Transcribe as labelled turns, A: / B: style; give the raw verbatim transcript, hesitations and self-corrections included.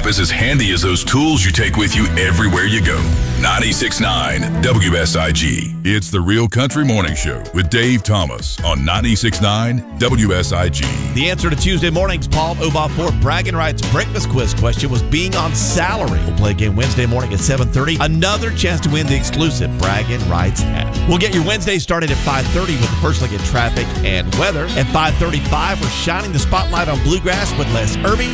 A: app is as handy as those tools you take with you everywhere you go. ninety-six point nine W S I G. It's the Real Country Morning Show with Dave Thomas on ninety-six point nine W S I G.
B: The answer to Tuesday morning's Paul Obafor Bragging Rights breakfast quiz question was being on salary. We'll play again Wednesday morning at seven thirty. Another chance to win the exclusive Bragging Rights app. We'll get your Wednesday started at five thirty with the first look at traffic and weather. At five thirty-five, we're shining the spotlight on bluegrass with Les Irving.